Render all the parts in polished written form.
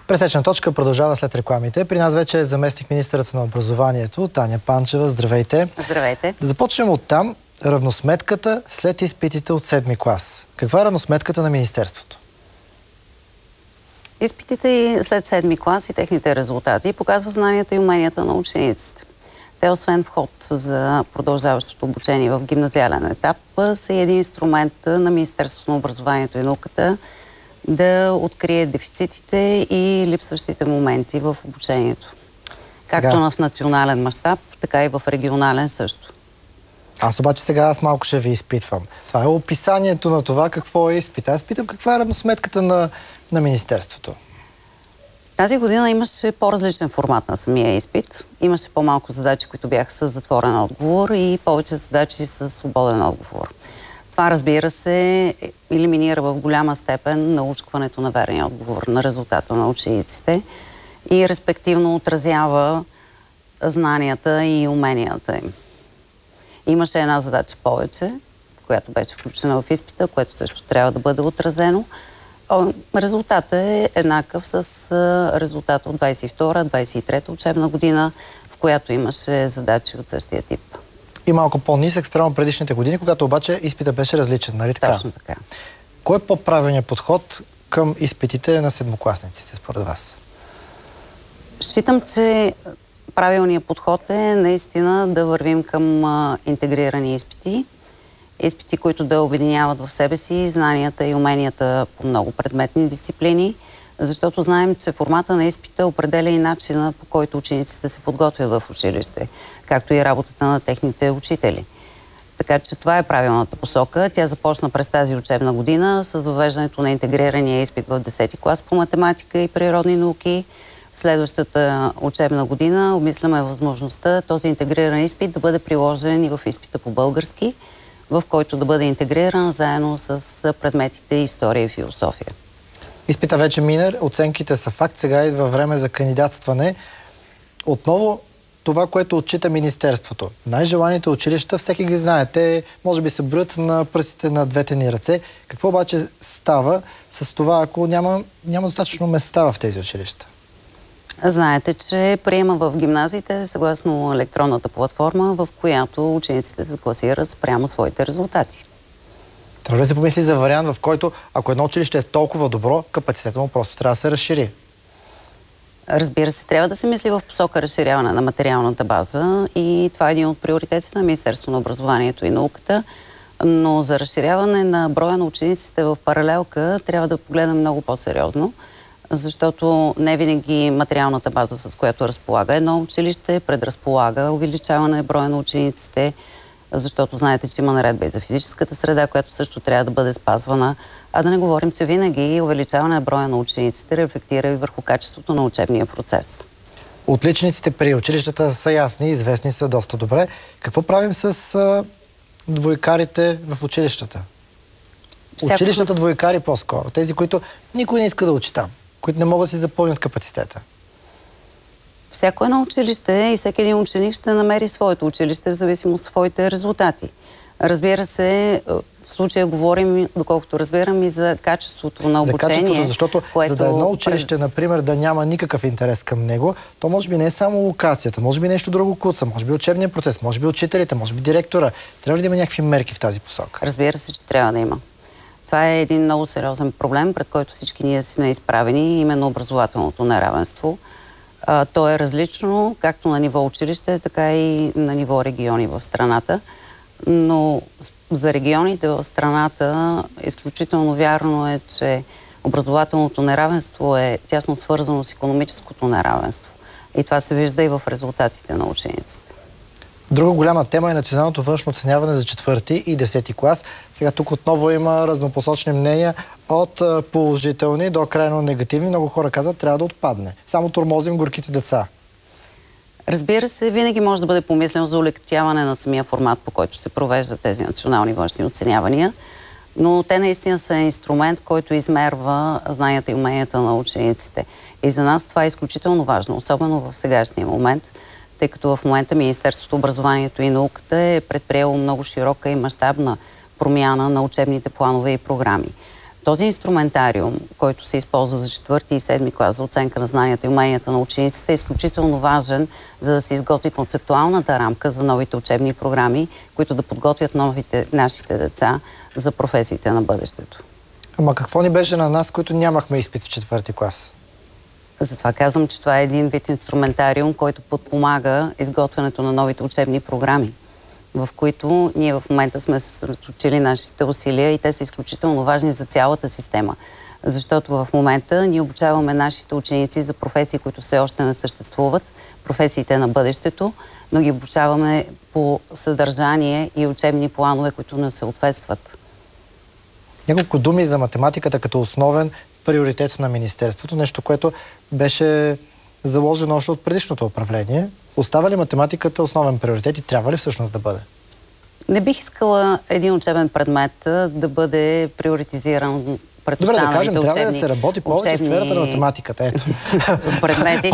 Пресечна точка продължава след рекламите. При нас вече е заместник министърът на образованието Таня Панчева. Здравейте! Здравейте! Да започнем от там. Равносметката след изпитите от 7-ми клас. Каква е равносметката на министерството? Изпитите след 7-ми клас и техните резултати показват знанията и уменията на учениците. Те, освен вход за продължаващото обучение в гимназиален етап, са един инструмент на Министерството на образованието и науката да открие дефицитите и липсващите моменти в обучението. Както в национален мащаб, така и в регионален също. Аз обаче сега малко ще ви изпитвам. Това е описанието на това какво е изпит. Аз питам каква е равносметката на министерството. Тази година имаше по-различен формат на самия изпит. Имаше по-малко задачи, които бяха с затворен отговор и повече задачи с свободен отговор. Това, разбира се, елиминира в голяма степен научкването на верния отговор на резултата на учениците и респективно отразява знанията и уменията им. Имаше една задача повече, която беше включена в изпита, което също трябва да бъде отразено. Резултатът е еднакъв с резултата от 22-23 учебна година, в която имаше задачи от същия тип. И малко по-нисък спрямо предишните години, когато обаче изпита беше различен, нали така? Точно така. Кой е по-правилният подход към изпитите на седмокласниците, според вас? Считам, че правилният подход е наистина да вървим към интегрирани изпити. Изпити, които да обединяват в себе си знанията и уменията по много предметни дисциплини, защото знаем, че формата на изпита определя и начина, по който учениците се подготвят в училище, както и работата на техните учители. Така че това е правилната посока. Тя започна през тази учебна година с въвеждането на интегрирания изпит в 10-ти клас по математика и природни науки. В следващата учебна година обмисляме възможността този интегриран изпит да бъде приложен и в изпита по български, в който да бъде интегриран заедно с предметите история и философия. Изпита вече мина, оценките са факт, сега идва време за кандидатстване. Отново това, което отчита министерството. Най-желаните училища, всеки ги знае. Те може би се броят на пръстите на двете ни ръце. Какво обаче става с това, ако няма достатъчно места в тези училища? Знаете, че приема в гимназиите съгласно електронната платформа, в която учениците се класират спрямо своите резултати. Трябва да се помисли за вариант, в който, ако едно училище е толкова добро, капацитетът му просто трябва да се разшири. Разбира се, трябва да се мисли в посока разширяване на материалната база и това е един от приоритетите на Министерството на образованието и науката, но за разширяване на броя на учениците в паралелка трябва да погледнем много по-сериозно, защото не винаги материалната база, с която разполага едно училище, предразполага увеличаване броя на учениците, защото знаете, че има наредба и за физическата среда, която също трябва да бъде спазвана, а да не говорим, че винаги увеличаване на броя на учениците рефлектира и върху качеството на учебния процес. Отличниците при училищата са ясни, известни са доста добре. Какво правим с двойкарите в училищата? Училищата двойкари по-скоро. Тези, които никой не иска да учи там, които не могат да си запълнят капацитета. Всяко едно училище и всеки един ученик ще намери своето училище в зависимост от своите резултати. Разбира се, в случая говорим, доколкото разбирам, и за качеството на обучение. За качеството, защото за да едно училище, например, да няма никакъв интерес към него, то може би не е само локацията, може би нещо друго куца, може би учебния процес, може би учителите, може би директора. Трябва ли да има някакви мерки в тази посока? Разбира се, че трябва да има. Това е един много сериозен проблем, пред който всички ние сме изправени, именно образователното неравенство. То е различно, както на ниво училище, така и на ниво региони в страната. Но за регионите в страната изключително вярно е, че образователното неравенство е тясно свързано с икономическото неравенство. И това се вижда и в резултатите на учениците. Друга голяма тема е националното външно оценяване за 4-ти и 10-ти клас. Сега тук отново има разнопосочни мнения от положителни до крайно негативни. Много хора казват, трябва да отпадне. Само тормозим горките деца. Разбира се, винаги може да бъде помислено за улекотяване на самия формат, по който се провеждат тези национални външни оценявания, но те наистина са инструмент, който измерва знанията и уменията на учениците. И за нас това е изключително важно, особено в сегашния момент, тъй като в момента Министерството образованието и науката е предприело много широка и мащабна промяна на учебните планове и програми. Този инструментариум, който се използва за 4-ти и 7-ми клас за оценка на знанията и уменията на учениците, е изключително важен, за да се изготви концептуалната рамка за новите учебни програми, които да подготвят нашите деца за професиите на бъдещето. Ама какво ни беше на нас, които нямахме изпит в 4-ти клас? Затова казвам, че това е един вид инструментариум, който подпомага изготвянето на новите учебни програми, в които ние в момента сме съсредоточили нашите усилия и те са изключително важни за цялата система. Защото в момента ние обучаваме нашите ученици за професии, които все още не съществуват, професиите на бъдещето, но ги обучаваме по съдържание и учебни планове, които не съответстват. Няколко думи за математиката като основен приоритет на Министерството, нещо, което беше заложено още от предишното управление. Остава ли математиката основен приоритет и трябва ли всъщност да бъде? Не бих искала един учебен предмет да бъде приоритизиран пред Добре, останалите да кажем, учебни... трябва да се работи повече в сферата на математиката. Ето. Предмети.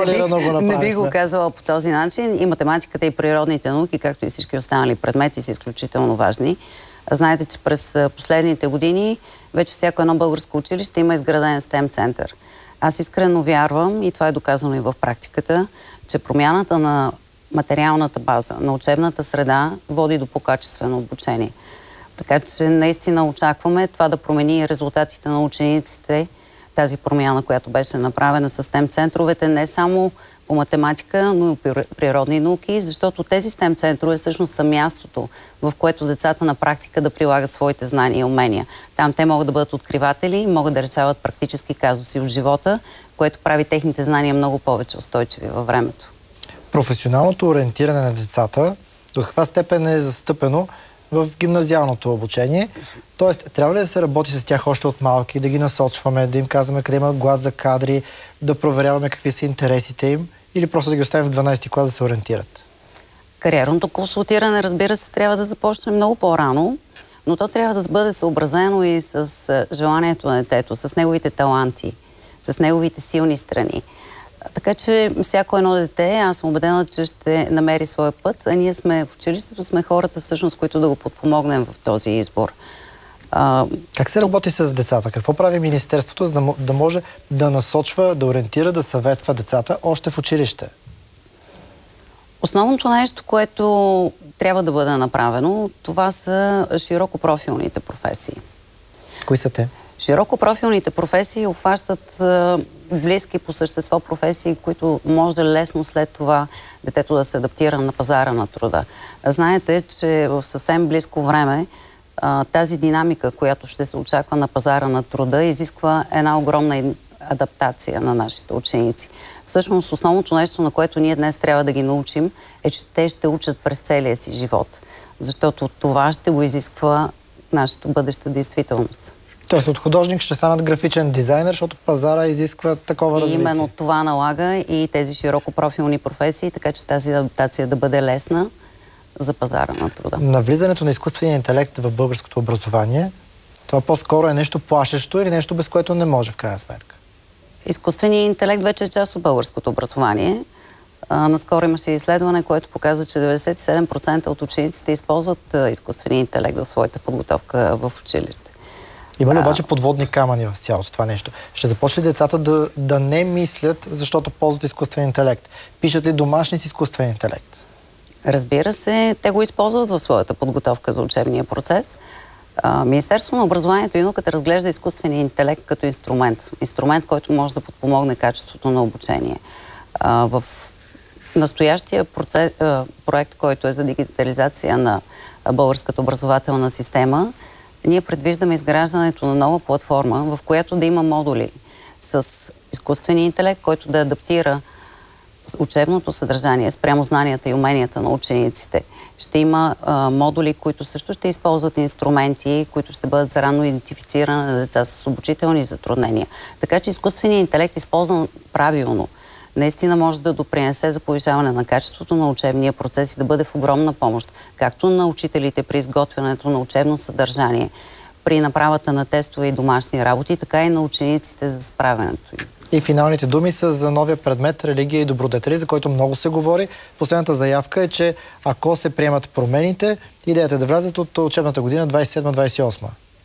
Не бих го казала по този начин. И математиката, и природните науки, както и всички останали предмети, са изключително важни. Знаете, че през последните години вече всяко едно българско училище има изграден STEM център. Аз искрено вярвам, и това е доказано и в практиката, че промяната на материалната база, на учебната среда води до по-качествено обучение. Така че наистина очакваме това да промени резултатите на учениците, тази промяна, която беше направена с STEM центровете, не само по математика, но и по природни науки, защото тези STEM центрове всъщност са мястото, в което децата на практика да прилагат своите знания и умения. Там те могат да бъдат откриватели, могат да решават практически казуси от живота, което прави техните знания много повече устойчиви във времето. Професионалното ориентиране на децата до каква степен е застъпено в гимназиалното обучение? Тоест, трябва ли да се работи с тях още от малки, да ги насочваме, да им казваме къде има глад за кадри, да проверяваме какви са интересите им, или просто да ги оставим в 12-ти клас да се ориентират? Кариерното консултиране, разбира се, трябва да започне много по-рано, но то трябва да бъде съобразено и с желанието на детето, с неговите таланти, с неговите силни страни. Така че всяко едно дете, аз съм убедена, че ще намери своя път, а ние сме в училището, сме хората всъщност, които да го подпомогнем в този избор. Как се работи с децата? Какво прави Министерството, за да може да насочва, да ориентира, да съветва децата още в училище? Основното нещо, което трябва да бъде направено, това са широкопрофилните професии. Кои са те? Широкопрофилните професии обхващат близки по същество професии, които може лесно след това детето да се адаптира на пазара на труда. Знаете, че в съвсем близко време тази динамика, която ще се очаква на пазара на труда, изисква една огромна адаптация на нашите ученици. Всъщност, основното нещо, на което ние днес трябва да ги научим, е, че те ще учат през целия си живот. Защото това ще го изисква нашата бъдеща действителност. Тоест от художник ще станат графичен дизайнер, защото пазара изисква такова развитие. Именно това налага и тези широкопрофилни професии, така че тази адаптация да бъде лесна за пазара на труда. Навлизането на изкуствения интелект в българското образование, това по-скоро е нещо плашещо или нещо, без което не може в крайна сметка? Изкуственият интелект вече е част от българското образование. Наскоро имаше изследване, което показва, че 97% от учениците използват изкуствения интелект в своята подготовка в училище. Има ли обаче подводни камъни в цялото това нещо? Ще започне децата да не мислят, защото ползват изкуствен интелект? Пишат ли домашни с изкуствен интелект? Разбира се, те го използват в своята подготовка за учебния процес. Министерството на образованието и науката разглежда изкуствения интелект като инструмент. Инструмент, който може да подпомогне качеството на обучение. В настоящия проект, който е за дигитализация на българската образователна система, ние предвиждаме изграждането на нова платформа, в която да има модули с изкуствения интелект, който да адаптира учебното съдържание спрямо знанията и уменията на учениците. Ще има модули, които също ще използват инструменти, които ще бъдат за ранно идентифициране на деца с обучителни затруднения. Така че изкуственият интелект, използван правилно, наистина може да допринесе за повишаване на качеството на учебния процес и да бъде в огромна помощ, както на учителите при изготвянето на учебно съдържание, при направата на тестове и домашни работи, така и на учениците за справянето им. И финалните думи са за новия предмет религия и добродетели, за който много се говори. Последната заявка е, че ако се приемат промените, идеята е да влязат от учебната година 27-28.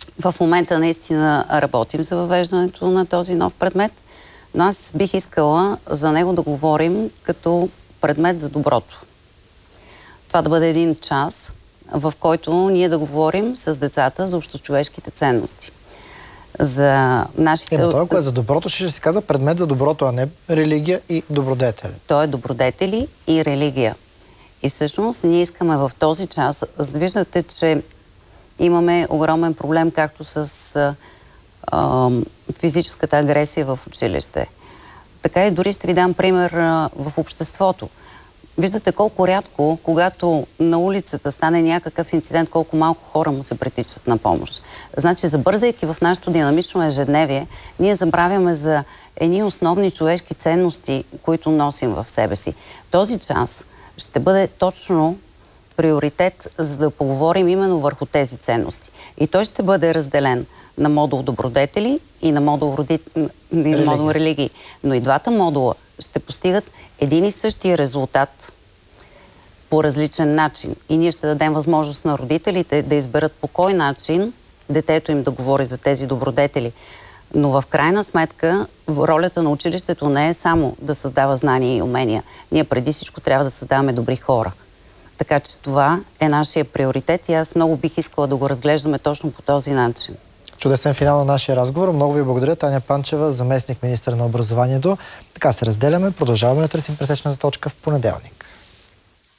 В момента наистина работим за въвеждането на този нов предмет, но аз бих искала за него да говорим като предмет за доброто. Това да бъде един час, в който ние да говорим с децата за общочовешките ценности. За нашите... Това, което е за доброто, ще се казва предмет за доброто, а не религия и добродетели. То е добродетели и религия. И всъщност ние искаме в този час, виждате, че имаме огромен проблем както с физическата агресия в училище. Така и дори ще ви дам пример в обществото. Виждате колко рядко, когато на улицата стане някакъв инцидент, колко малко хора му се притичат на помощ. Значи, забързайки в нашето динамично ежедневие, ние забравяме за едни основни човешки ценности, които носим в себе си. Този час ще бъде точно приоритет, за да поговорим именно върху тези ценности. И той ще бъде разделен на модул добродетели и на модул религии. Но и двата модула ще постигат един и същия резултат по различен начин. И ние ще дадем възможност на родителите да изберат по кой начин детето им да говори за тези добродетели. Но в крайна сметка ролята на училището не е само да създава знания и умения. Ние преди всичко трябва да създаваме добри хора. Така че това е нашия приоритет и аз много бих искала да го разглеждаме точно по този начин. Чудесен финал на нашия разговор. Много ви благодаря, Таня Панчева, заместник министър на образованието. Така се разделяме. Продължаваме да търсим пресечната точка в понеделник.